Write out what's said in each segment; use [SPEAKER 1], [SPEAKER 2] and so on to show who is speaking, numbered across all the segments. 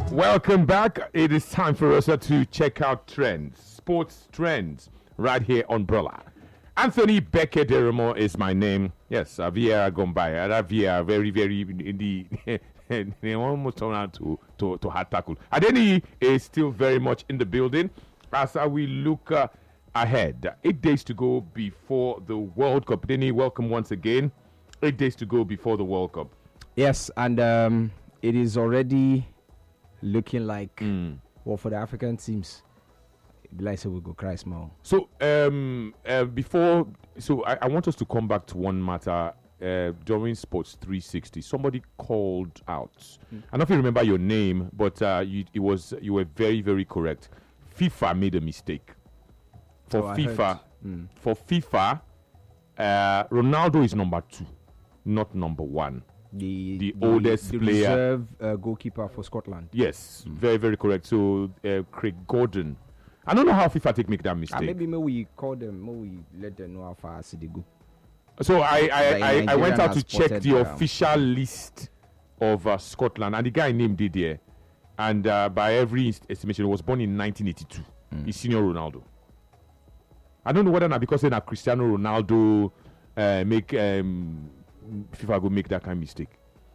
[SPEAKER 1] Welcome back. It is time for us to check out trends, sports trends, right here on Umbrella. Anthony Becker-Deremo is my name. Yes, Vieira Gombaya. That Vieira very, very indeed. They almost turn out to hard tackle. Adeni is still very much in the building as we look ahead. 8 days to go before the World Cup. Adeni, welcome once again. 8 days to go before the World Cup.
[SPEAKER 2] Yes, and it is already looking like, well, for the African teams, like we go cry small.
[SPEAKER 1] So, I want us to come back to one matter. During Sports 360, somebody called out. I don't know if you remember your name, but you were very, very correct. FIFA made a mistake. For FIFA, Ronaldo is number 2, not number 1. The oldest player,
[SPEAKER 2] reserve goalkeeper for Scotland.
[SPEAKER 1] Yes, very, very correct. So Craig Gordon. I don't know how FIFA make that mistake.
[SPEAKER 2] Maybe we call them, we let them know how far they go.
[SPEAKER 1] So I went out to check the official list of Scotland, and the guy named Didier, and by every estimation, he was born in 1982. He's senior Ronaldo. I don't know whether not because then Cristiano Ronaldo make FIFA go make that kind of mistake.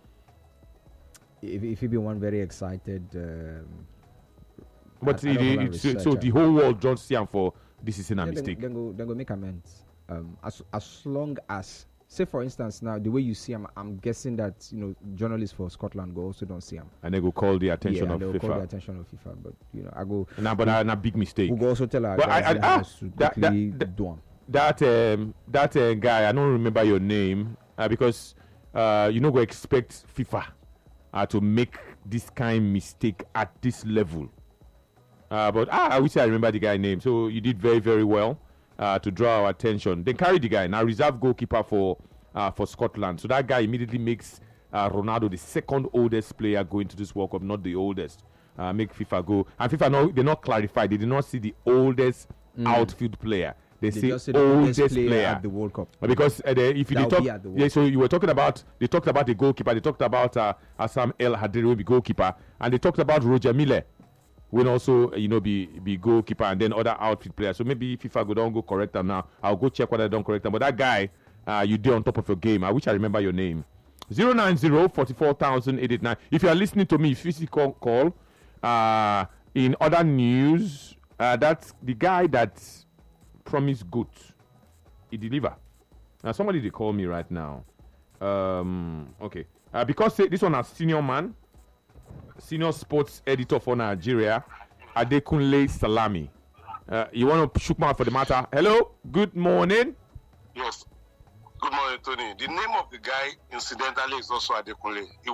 [SPEAKER 2] If you be one very excited,
[SPEAKER 1] but so the whole world don't see him for this is a mistake.
[SPEAKER 2] Then go make amends. As long as, say for instance, now the way you see him, I'm guessing that journalists for Scotland go also don't see him,
[SPEAKER 1] and they go call the attention of FIFA.
[SPEAKER 2] Call the attention of FIFA, but I go.
[SPEAKER 1] But a big mistake.
[SPEAKER 2] We go also tell our guys to quickly do him.
[SPEAKER 1] That guy, I don't remember your name because go expect FIFA to make this kind of mistake at this level. But I wish I remember the guy's name. So you did very, very well. To draw our attention. Then carry the guy, now reserve goalkeeper for Scotland. So that guy immediately makes Ronaldo the second oldest player going to this World Cup, not the oldest. Make FIFA go. And FIFA, they not clarified. They did not see the oldest outfield player. They say oldest player
[SPEAKER 2] at the World Cup.
[SPEAKER 1] Because if you talk, so you were talking about, they talked about the goalkeeper. They talked about Assam El Hadri, the goalkeeper, and they talked about Roger Miller. Will also, be goalkeeper and then other outfield players. So maybe FIFA don't go correct them now. I'll go check whether I don't correct them. But that guy, you did on top of your game. I wish I remember your name. 090-44,889. If you are listening to me, if you see call. In other news, that's the guy that promised goods. He deliver. Now somebody they call me right now. Okay. Because this one a senior man. Senior sports editor for Nigeria, Adekunle Salami. You want to shoot mouth for the matter? Hello, good morning.
[SPEAKER 3] Yes, good morning, Tony. The name of the guy, incidentally, is also Adekunle. He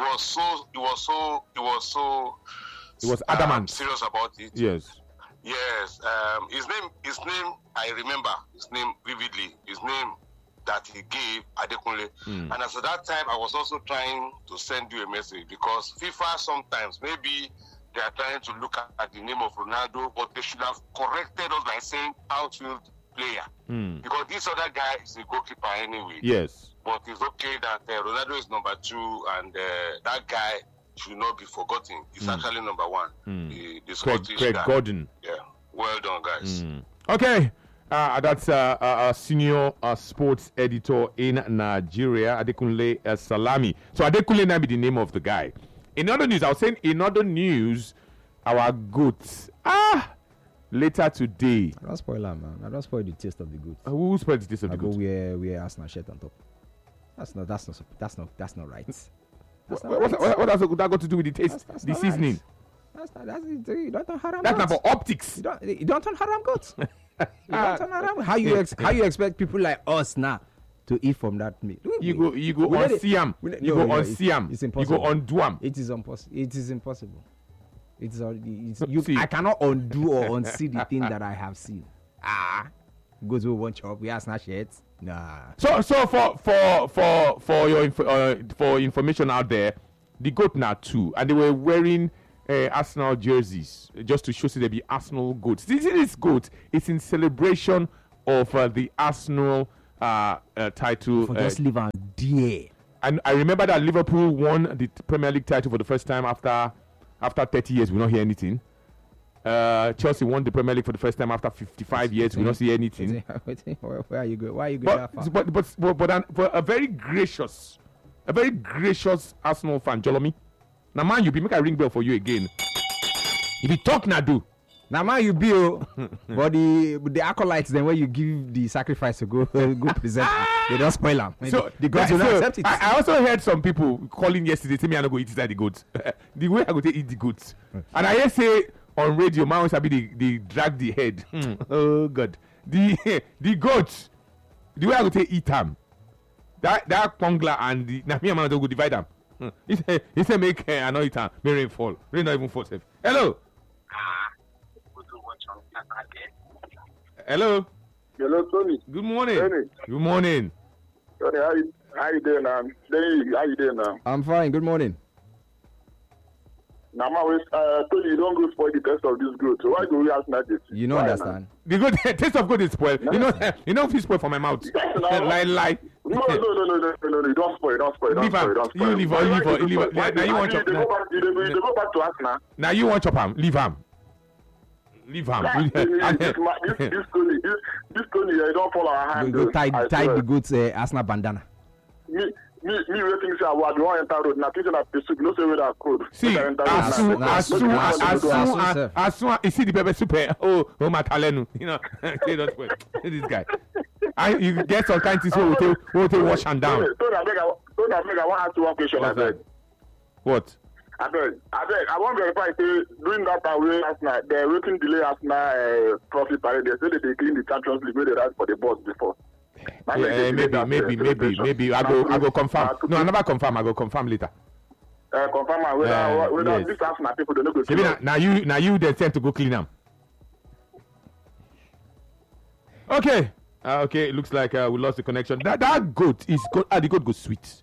[SPEAKER 3] was
[SPEAKER 1] adamant,
[SPEAKER 3] serious about it.
[SPEAKER 1] Yes.
[SPEAKER 3] Yes. His name. I remember his name vividly. His name that he gave Adekunle. And as at that time, I was also trying to send you a message because FIFA sometimes, maybe they are trying to look at the name of Ronaldo, but they should have corrected us by saying outfield player. Because this other guy is a goalkeeper anyway.
[SPEAKER 1] Yes.
[SPEAKER 3] But it's okay that Ronaldo is number 2 and that guy should not be forgotten. He's actually number 1. The Scottish
[SPEAKER 1] Craig
[SPEAKER 3] guy.
[SPEAKER 1] Gordon.
[SPEAKER 3] Yeah. Well done, guys.
[SPEAKER 1] Okay. That's a senior sports editor in Nigeria, Adekunle Salami. So Adekunle might be the name of the guy. In other news, I was saying in other news, our goods. Later today.
[SPEAKER 2] I don't spoil them, man. I don't spoil the taste of the goods.
[SPEAKER 1] Who spoils the taste of the goods?
[SPEAKER 2] We Arsenal shirt on top. That's not right.
[SPEAKER 1] What has that got to do with the taste? The seasoning.
[SPEAKER 2] Right. You don't turn haram.
[SPEAKER 1] That's not for optics.
[SPEAKER 2] You don't turn haram goods. How you expect people like us now to eat from that meat?
[SPEAKER 1] You go on Siam. You go on Siam.
[SPEAKER 2] It's impossible.
[SPEAKER 1] You go on Duam.
[SPEAKER 2] It is impossible. I cannot undo or unsee the thing that I have seen. Goes over one chop. We are snatch shirts. Nah.
[SPEAKER 1] So for your for information out there, the goat now too, and they were wearing Arsenal jerseys just to show they be Arsenal goats. This is goat. It's in celebration of the Arsenal title.
[SPEAKER 2] For just live and dear.
[SPEAKER 1] And I remember that Liverpool won the Premier League title for the first time after after 30 years, we don't hear anything. Chelsea won the Premier League for the first time after 55 years. We don't see anything.
[SPEAKER 2] Where are you going? Why are you going that far?
[SPEAKER 1] But a very gracious Arsenal fan, Jolomi. Now, man, you be make a ring bell for you again. If you talk, now do.
[SPEAKER 2] Now, man, you be but the acolytes, then when you give the sacrifice to go present, they don't spoil them.
[SPEAKER 1] So
[SPEAKER 2] the gods will not accept it.
[SPEAKER 1] I also heard some people calling yesterday, tell me I'm not going to eat inside the goats. The way I go to eat the goats, and I hear say on radio, man, always happy they drag the head. Oh God, the goats, the way I go to eat them, that pongla and the now me and man don't go divide them. He say make I know it time, may rain fall, rain not even fall safe. Hello. Hello.
[SPEAKER 4] Hello, Tony.
[SPEAKER 1] Good morning.
[SPEAKER 4] Tony.
[SPEAKER 1] Good morning.
[SPEAKER 4] Tony, how you doing now? How you doing now?
[SPEAKER 2] I'm fine. Good morning.
[SPEAKER 4] Now, Tony, you don't go spoil the taste of this good. So why do we ask that?
[SPEAKER 2] You don't understand.
[SPEAKER 1] The good taste of good is spoiled. No. You know if it's spoiled for my mouth. Lie.
[SPEAKER 4] No, you don't spoil.
[SPEAKER 1] Leave him. You leave her. Now you want chop.
[SPEAKER 4] You go back to us now.
[SPEAKER 1] Now you want chop him. Leave him. This Tony,
[SPEAKER 4] you don't follow our hand.
[SPEAKER 2] Go tie the goats Arsenal bandana.
[SPEAKER 4] Me waiting say I want enter road. Now thinking that pursuit, no say where that code.
[SPEAKER 1] See, as soon you see the pepper soup. Oh, my talenu. You know, say don't wait. This guy. You get some kind of things who will wash and down.
[SPEAKER 4] Tony, I want to ask you one question. I beg.
[SPEAKER 1] What?
[SPEAKER 4] I beg. I want to verify during that away Arsenal, the rating delay Arsenal profit parade. They said that they clean the Champions League, made the right for the boss before.
[SPEAKER 1] Maybe. I go confirm. No, I never confirm. I go confirm later.
[SPEAKER 4] Confirm whether this Arsenal people don't go.
[SPEAKER 1] Maybe now you they tend to go clean them. Okay. Okay. It looks like we lost the connection. That goat is good. The goat goes sweet.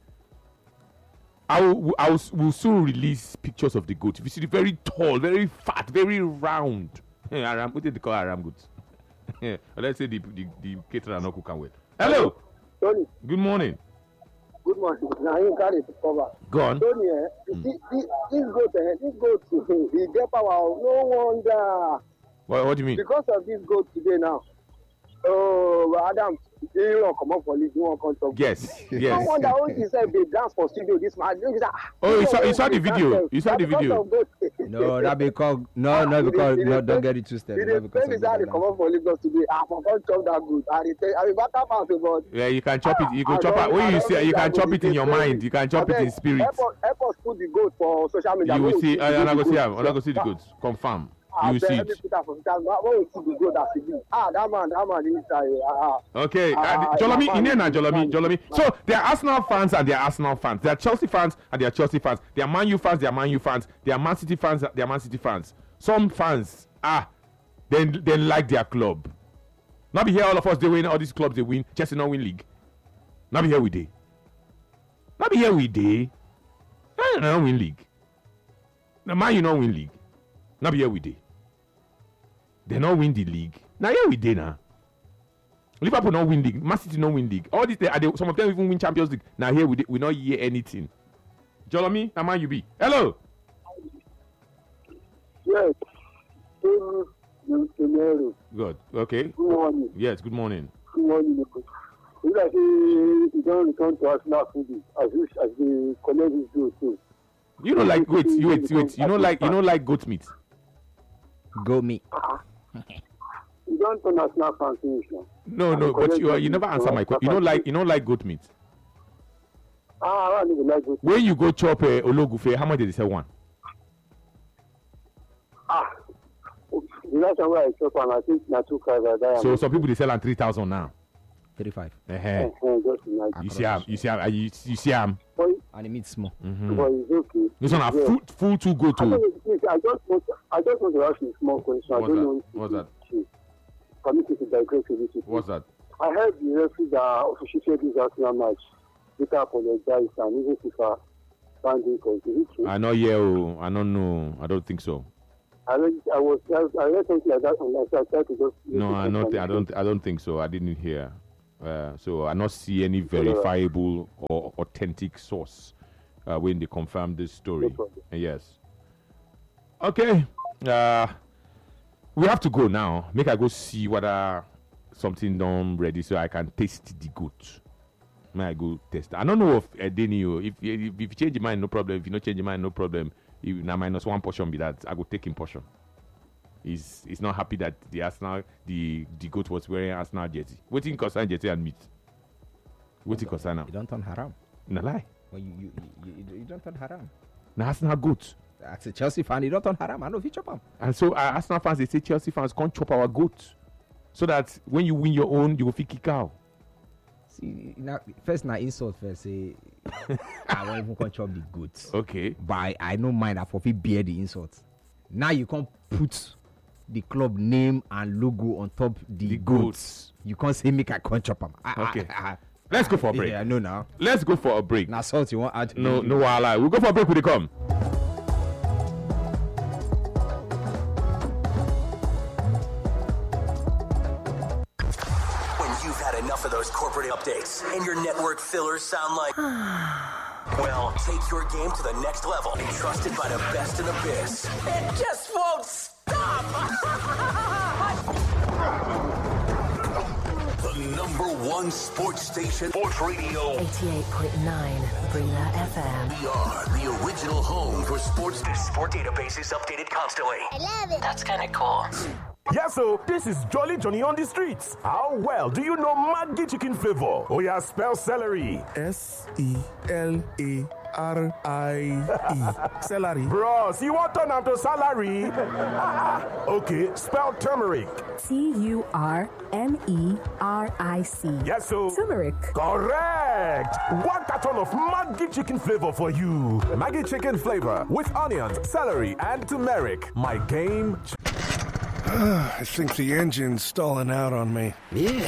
[SPEAKER 1] We'll soon release pictures of the goat. If you see the very tall, very fat, very round. Aram, what did they call Aram goats? Let's say the caterer no cook and well. Hello.
[SPEAKER 5] Tony.
[SPEAKER 1] Good morning.
[SPEAKER 5] Good morning. Now you carry it cover.
[SPEAKER 1] Go on.
[SPEAKER 5] Tony, this goat, he get power. No wonder.
[SPEAKER 1] What do you mean?
[SPEAKER 5] Because of this goat today now. Oh, Adam, you won't come up for this. You won't come talk.
[SPEAKER 1] Yes.
[SPEAKER 5] No wonder how he said they dance for studio this man.
[SPEAKER 1] Oh, you saw the video. You saw the video.
[SPEAKER 2] No, that because don't get it twisted.
[SPEAKER 5] Because of that, come up for Lagos today. I forgot chop that good. I better pass about.
[SPEAKER 1] Yeah, you can chop it. You can chop it. When you see, you can chop it in your mind. You can chop it in spirit.
[SPEAKER 5] Help us put the goat for social media.
[SPEAKER 1] You will see. I'm not going to see him. I'm not going to see the goats. Confirm. You will see it. Okay, Jolomi. So there are Arsenal fans and there are Arsenal fans. There are Chelsea fans and there are Chelsea fans. There are Man U fans, there are Man U fans. There are Man City fans, there are Man City fans. Some fans, they like their club. Not be here all of us, they win, all these clubs they win. Chelsea not win league. Not be here we day. Not be here we day. Not win league. The Man U not win league. Not be here we day. They not win the league. Now here we did now. Liverpool not win league. Man City not win league. All this some of them even win Champions League. Now here we not hear anything. Jolomi, how man you be? Hello.
[SPEAKER 5] Yes.
[SPEAKER 1] Good. Okay.
[SPEAKER 5] Good morning.
[SPEAKER 1] Yes. Good morning.
[SPEAKER 5] Good morning. If I say you don't return to Arsenal food as the colleagues do too.
[SPEAKER 1] You don't like wait. You don't like goat meat.
[SPEAKER 2] Goat meat.
[SPEAKER 5] You don't turn Arsenal fan finish now.
[SPEAKER 1] No, but you never answer my question. You don't like goat meat.
[SPEAKER 5] I don't even like goat meat.
[SPEAKER 1] When you go chop Ologufe, how much did they sell one?
[SPEAKER 5] The last time I chop one, I think na 2,500.
[SPEAKER 1] So some people they sell on 3,000 now.
[SPEAKER 2] 35.
[SPEAKER 1] You see him.
[SPEAKER 2] And the meat small.
[SPEAKER 5] But it's okay.
[SPEAKER 1] This one are full to go to.
[SPEAKER 5] I just want to ask you a small question.
[SPEAKER 1] What's that?
[SPEAKER 5] Permit to digress a little.
[SPEAKER 1] What's that?
[SPEAKER 5] I heard the referee that officiated this Arsenal match later apologized and even FIFA banned him for it.
[SPEAKER 1] I know, yeah. I don't know. I don't think so.
[SPEAKER 5] I read something like that, and I tried to just.
[SPEAKER 1] No, I don't think so. I didn't hear. So I not see any verifiable or authentic source when they confirm this story.
[SPEAKER 5] No
[SPEAKER 1] yes. Okay. We have to go now. Make I go see whether something done ready so I can taste the goat. May I go test? I don't know if Denny, if you change your mind, no problem. If you not change your mind, no problem. If now -1 portion be that, I go take in portion. He's not happy that the Arsenal, the goat was wearing Arsenal jersey. Waiting concern jersey and meat. Waiting concern now.
[SPEAKER 2] You don't turn haram.
[SPEAKER 1] No lie.
[SPEAKER 2] Well, you don't turn haram.
[SPEAKER 1] Now Arsenal goat.
[SPEAKER 2] As a Chelsea fan, you don't turn haram. I know if you chop them.
[SPEAKER 1] And so Arsenal fans, they say Chelsea fans can't chop our goat. So that when you win your own, you will feel kick out.
[SPEAKER 2] See, now, first insult first. Say, I won't even come chop the goat.
[SPEAKER 1] Okay.
[SPEAKER 2] But I don't mind. I forfeit bear the insult. Now you can't put the club name and logo on top the goats. You can't say make I can't chop them.
[SPEAKER 1] Okay. Let's go for a break.
[SPEAKER 2] Yeah, I know now.
[SPEAKER 1] Let's go for a break.
[SPEAKER 2] Now salt you want add?
[SPEAKER 1] No, lie. We'll go for a break when they come.
[SPEAKER 6] When you've had enough of those corporate updates and your network fillers sound like well, take your game to the next level. Trusted by the best in the biz. It just won't stop. The #1 sports station, Sports Radio
[SPEAKER 7] 88.9 Breather FM.
[SPEAKER 6] We are the original home for sports. The sport database is updated constantly.
[SPEAKER 7] I love it. That's kind of cool.
[SPEAKER 8] Yeah, so this is Jolly Johnny on the streets. How well do you know Maggi chicken flavor? Oh yeah, spell celery.
[SPEAKER 9] SELARIE. Celery.
[SPEAKER 8] Bros, you want turn to salary? Okay, spell turmeric.
[SPEAKER 10] TURMERIC.
[SPEAKER 8] Yes, so
[SPEAKER 10] Turmeric.
[SPEAKER 8] Correct. 1 carton of Maggi chicken flavor for you.
[SPEAKER 9] Maggi chicken flavor with onions, celery, and turmeric. My game. I think the engine's stalling out on me.
[SPEAKER 6] Yeah.